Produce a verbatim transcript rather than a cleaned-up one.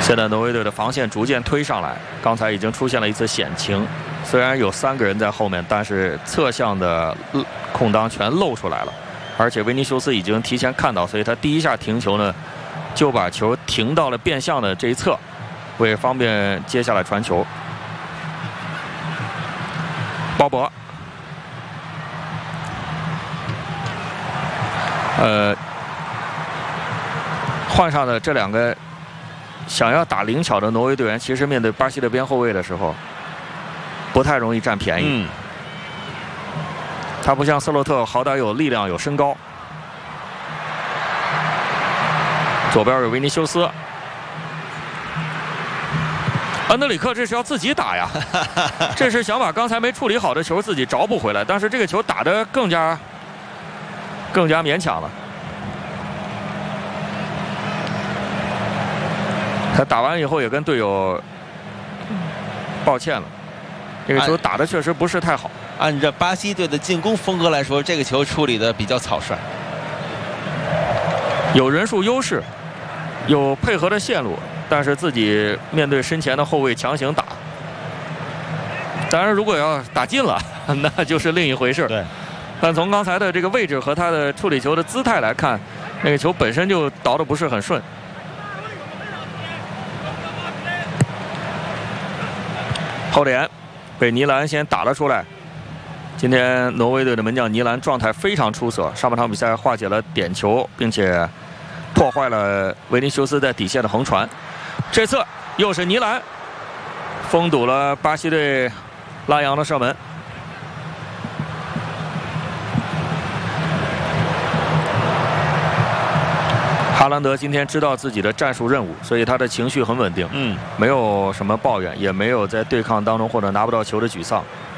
现在挪威队的防线逐渐推上来，刚才已经出现了一次险情，虽然有三个人在后面，但是侧向的空当全露出来了，而且维尼修斯已经提前看到，所以他第一下停球呢，就把球停到了变向的这一侧，为方便接下来传球。鲍勃，呃，换上的这两个。想要打灵巧的挪威队员，其实面对巴西的边后卫的时候，不太容易占便宜。 嗯， 他不像斯洛特，好歹有力量、有身高。左边有维尼修斯，安德里克这是要自己打呀，这是想把刚才没处理好的球自己找补回来，但是这个球打得更加更加勉强了。他打完以后也跟队友抱歉了，这个球打得确实不是太好。 按照巴西队的进攻风格来说，这个球处理的比较草率， 有人数优势，有配合的线路，但是自己面对身前的后卫强行打。当然，如果要打进了，那就是另一回事。 对。 但从刚才的这个位置和他的处理球的姿态来看，那个球本身就倒得不是很顺。后点被尼兰先打了出来。今天挪威队的门将尼兰状态非常出色，上半场比赛化解了点球，并且破坏了维尼修斯在底线的横传。这次又是尼兰封堵了巴西队拉扬的射门。哈兰德今天知道自己的战术任务，所以他的情绪很稳定， 嗯， 没有什么抱怨，也没有在对抗当中或者拿不到球的沮丧。